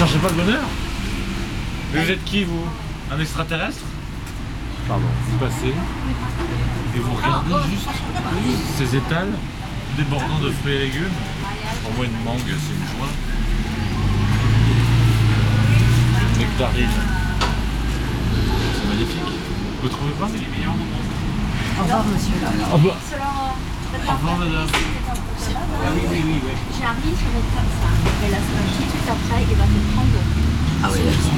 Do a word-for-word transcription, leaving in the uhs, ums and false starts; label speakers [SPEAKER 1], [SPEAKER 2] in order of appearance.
[SPEAKER 1] cherchez pas le bonheur? Mais vous êtes qui, vous? Un extraterrestre? Pardon, vous passez et vous regardez juste ces étals débordant de fruits et légumes. Pour moi, une mangue, c'est une joie. Une nectarine. C'est magnifique. Vous trouvez pas?
[SPEAKER 2] Au revoir, monsieur.
[SPEAKER 1] Au revoir. Au revoir, madame.
[SPEAKER 3] Oui, oui, oui, oui. J'arrive, je vais être comme ça. Et là, tout de suite après, il va te prendre.
[SPEAKER 2] Ah oui,